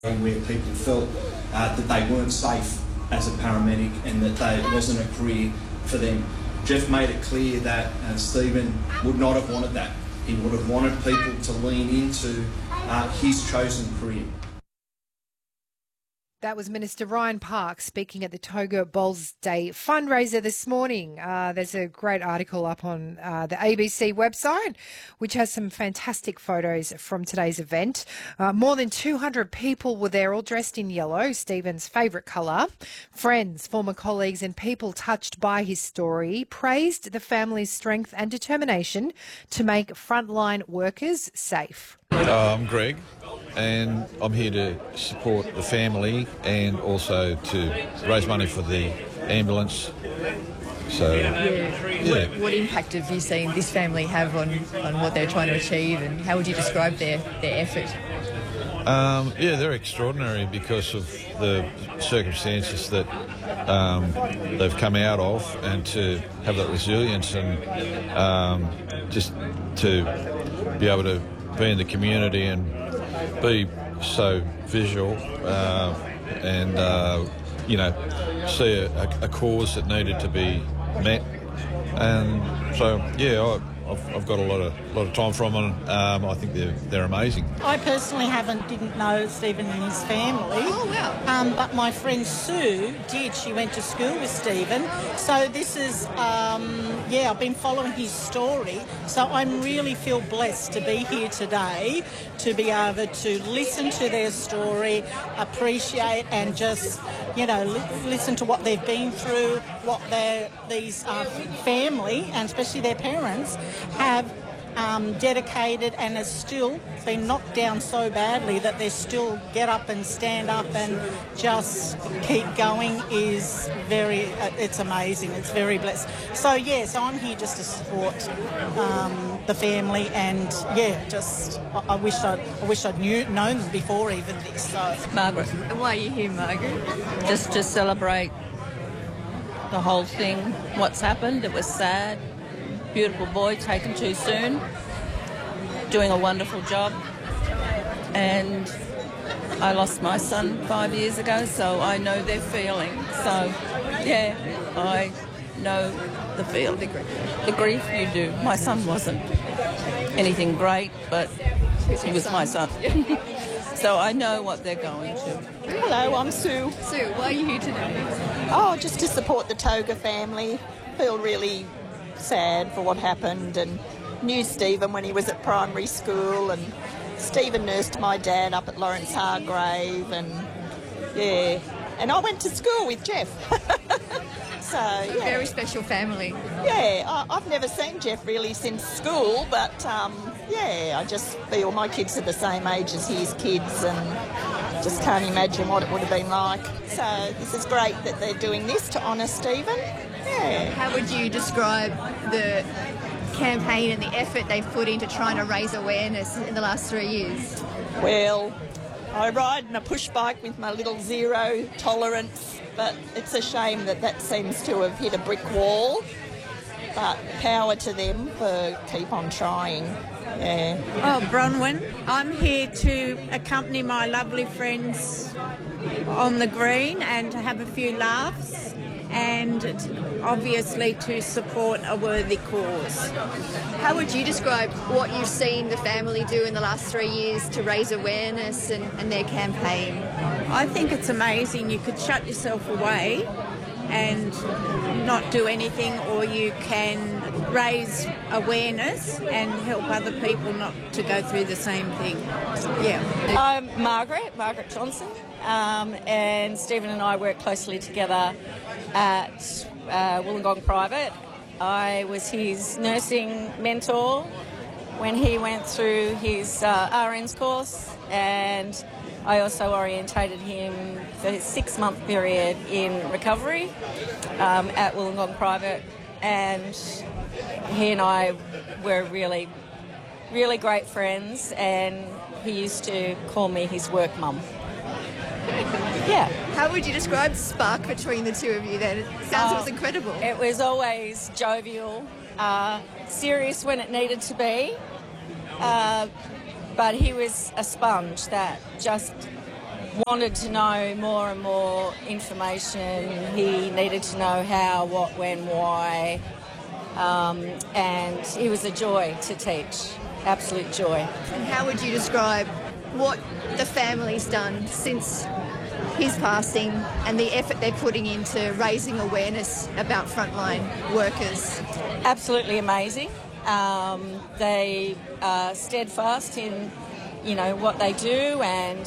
where people felt that they weren't safe as a paramedic and that it wasn't a career for them. Jeff made it clear that Stephen would not have wanted that. He would have wanted people to lean into his chosen career. That was Minister Ryan Park speaking at the Toga Bowls Day fundraiser this morning. There's a great article up on the ABC website, which has some fantastic photos from today's event. More than 200 people were there, all dressed in yellow, Stephen's favourite colour. Friends, former colleagues and people touched by his story praised the family's strength and determination to make frontline workers safe. I'm Greg, and I'm here to support the family and also to raise money for the ambulance. So, yeah. What impact have you seen this family have on what they're trying to achieve, and how would you describe their effort? They're extraordinary because of the circumstances that they've come out of, and to have that resilience and just to be able to be in the community and be so visual and see a cause that needed to be met. And so, I've got a lot of time from them. I think they're amazing. I personally didn't know Stephen and his family. Oh, wow. But my friend Sue did. She went to school with Stephen. So this is, I've been following his story. So I really feel blessed to be here today to be able to listen to their story, appreciate and just, listen to what they've been through, what these family, and especially their parents, have dedicated and has still been knocked down so badly that they still get up and stand up and just keep going is it's amazing. It's very blessed. So I'm here just to support the family, and I wish I'd known them before even this. So Margaret, why are you here, Margaret? Just to celebrate the whole thing, what's happened. It was sad. Beautiful boy taken too soon, doing a wonderful job, and I lost my son 5 years ago, so I know their feeling. So, I know the feel, the grief you do. My son wasn't anything great, but he was my son. So I know what they're going to. Hello, I'm Sue. Sue, why are you here today? Oh, just to support the Toga family. Feel really sad for what happened, and knew Stephen when he was at primary school, and Stephen nursed my dad up at Lawrence Hargrave, and I went to school with Jeff. So, Very special family. Yeah, I've never seen Jeff really since school, but I just feel my kids are the same age as his kids, and just can't imagine what it would have been like. So this is great that they're doing this to honour Stephen. Yeah. How would you describe the campaign and the effort they've put into trying to raise awareness in the last 3 years? Well, I ride in a push bike with my little zero tolerance, but it's a shame that seems to have hit a brick wall. But power to them for keep on trying. Yeah. Oh, Bronwyn, I'm here to accompany my lovely friends on the green and to have a few laughs, and obviously to support a worthy cause. How would you describe what you've seen the family do in the last 3 years to raise awareness and their campaign? I think it's amazing. You could shut yourself away and not do anything, or you can raise awareness and help other people not to go through the same thing. Yeah. I'm Margaret Johnson, and Stephen and I work closely together at Wollongong Private. I was his nursing mentor when he went through his RN's course, and I also orientated him for his 6-month period in recovery at Wollongong Private, and he and I were really, really great friends, and he used to call me his work mum. Yeah. How would you describe the spark between the two of you then? It sounds it was incredible. It was always jovial, serious when it needed to be, but he was a sponge that just wanted to know more and more information. He needed to know how, what, when, why, and he was a joy to teach, absolute joy. And how would you describe what the family's done since his passing and the effort they're putting into raising awareness about frontline workers? Absolutely amazing. They are steadfast in, what they do,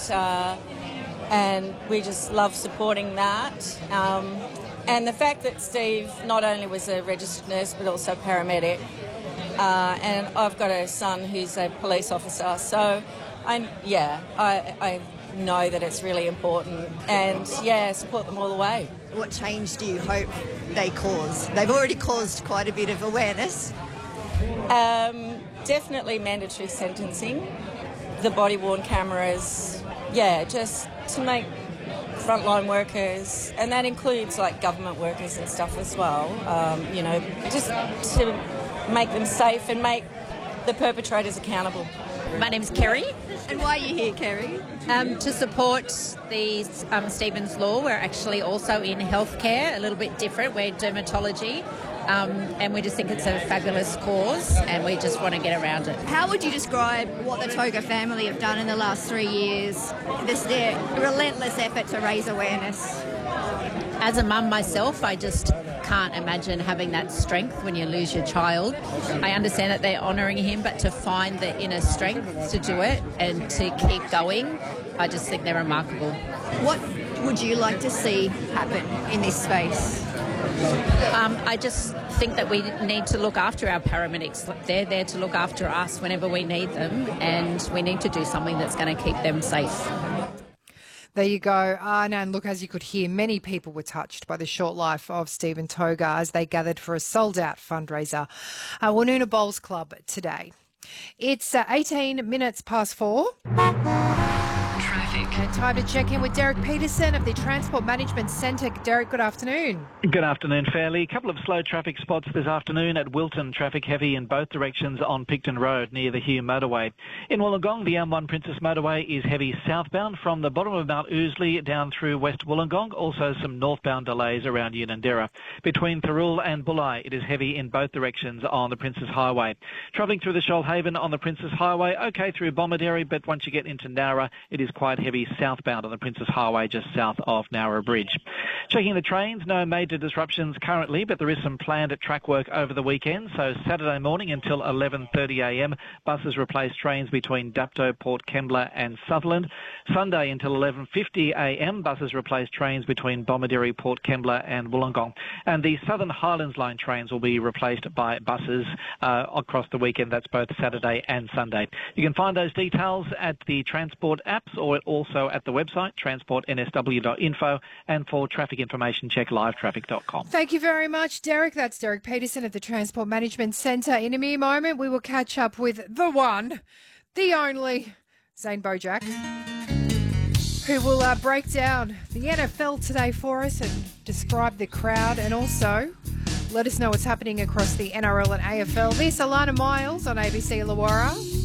and we just love supporting that. And the fact that Steve not only was a registered nurse but also a paramedic, and I've got a son who's a police officer, so I know that it's really important, and support them all the way. What change do you hope they cause? They've already caused quite a bit of awareness. Definitely mandatory sentencing, the body-worn cameras, just to make frontline workers, and that includes like government workers and stuff as well, just to make them safe and make the perpetrators accountable. My name's Kerry. And why are you here, Kerry? To support the Stevens Law. We're actually also in healthcare, a little bit different. We're dermatology, and we just think it's a fabulous cause, and we just want to get around it. How would you describe what the Toga family have done in the last 3 years? Their relentless effort to raise awareness. As a mum myself, I just can't imagine having that strength when you lose your child. I understand that they're honouring him, but to find the inner strength to do it and to keep going, I just think they're remarkable. What would you like to see happen in this space? I just think that we need to look after our paramedics. They're there to look after us whenever we need them, and we need to do something that's going to keep them safe. There you go. And look, as you could hear, many people were touched by the short life of Stephen Toga as they gathered for a sold-out fundraiser at Woonona Bowls Club today. It's 18 minutes past 4. And time to check in with Derek Peterson of the Transport Management Centre. Derek, good afternoon. Good afternoon, Fairley. A couple of slow traffic spots this afternoon at Wilton. Traffic heavy in both directions on Picton Road near the Hume Motorway. In Wollongong, the M1 Princess Motorway is heavy southbound from the bottom of Mount Ousley down through West Wollongong. Also some northbound delays around Unanderra. Between Thirroul and Bulli, it is heavy in both directions on the Princess Highway. Travelling through the Shoalhaven on the Princess Highway, okay through Bomaderry, but once you get into Nowra, it is quite heavy southbound on the Princess Highway just south of Nowra Bridge. Checking the trains, no major disruptions currently, but there is some planned track work over the weekend. So Saturday morning until 11:30am, buses replace trains between Dapto, Port Kembla and Sutherland. Sunday until 11:50am, buses replace trains between Bomaderry, Port Kembla and Wollongong. And the Southern Highlands Line trains will be replaced by buses across the weekend. That's both Saturday and Sunday. You can find those details at the Transport apps or also at the website, transportnsw.info, and for traffic information, check livetraffic.com. Thank you very much, Derek. That's Derek Peterson of the Transport Management Centre. In a mere moment, we will catch up with the one, the only, Zane Bojack, who will break down the NFL today for us and describe the crowd, and also let us know what's happening across the NRL and AFL. This, Alana Miles on ABC Illawarra.